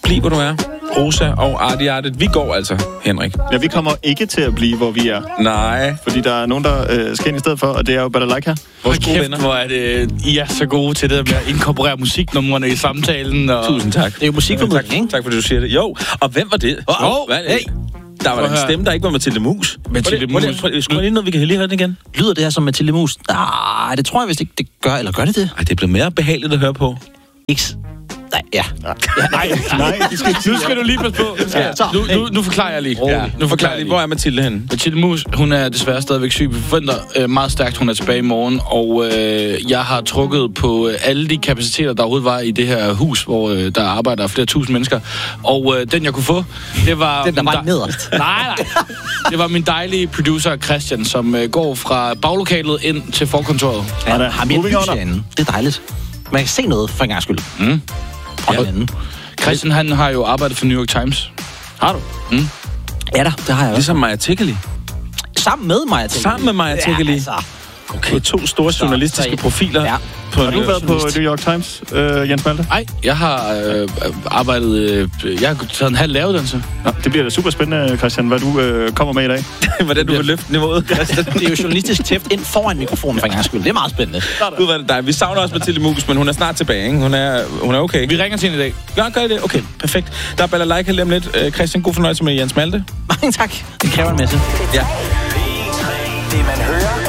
bliv, hvor du er. Rosa og Artiartet. Vi går altså, Henrik. Ja, vi kommer ikke til at blive, hvor vi er. Nej. Fordi der er nogen, der skal ind i stedet for, og det er jo Balalaika. Vores gode venner. Hvor er det, I er så gode til det med at inkorporere musiknumrene i samtalen. Og... Tusind tak. Det er jo musikformidling, ikke? Tak fordi du siger det. Jo, og hvem var det? Hey. Der var en stemme, der ikke var Mathilde Mus. Mathilde Mus. Skru lige noget, vi kan lige høre den igen. Lyder det her som Mathilde Mus? Nej, det tror jeg vist ikke, det gør. Eller gør det det? Ej, det bliver mere behageligt at høre på. X. Nej, ja. Nej, Nu skal du lige passe på. Nu forklarer jeg lige. Ja, nu forklarer jeg lige. Hvor er Mathilde henne? Mathilde Mus, hun er desværre stadigvæk syg. Vi forventer meget stærkt, hun er tilbage i morgen. Og jeg har trukket på alle de kapaciteter, der overhovedet var i det her hus, hvor der arbejder flere tusind mennesker. Og den, jeg kunne få, det var... Den, der var nederst. Nej. Det var min dejlige producer, Christian, som går fra baglokalet ind til forkontoret. Ja, har vi et lys herinde. Det er dejligt. Man kan se noget for en gang skyld. Christian, han har jo arbejdet for New York Times. Har du? Ja da, det har jeg også. Ligesom Maja Tikkeli. Sammen med Maja Tikkeli. Sammen med Maja Tikkeli. Ja, altså. Okay, 2 store journalistiske profiler. Ja. Har du været på New York Times, Jens Malte? Nej, jeg har arbejdet... jeg har taget en halv læreruddannelse. Nå, det bliver da super spændende, Christian, hvad du kommer med i dag. Hvordan du vil løfte niveauet. Det er jo journalistisk tæft ind foran mikrofonen for en gang skyld. Det er meget spændende. Gud, hvad er det dig? Vi savner også Mathilde Mus, men hun er snart tilbage, ikke? Hun er okay. Vi ringer til hende i dag. Gør I det? Okay, perfekt. Der er Balalaika lige om lidt. Christian, god fornøjelse med Jens Malte. Mange tak. Det kræver en masse. Ja. Det man hører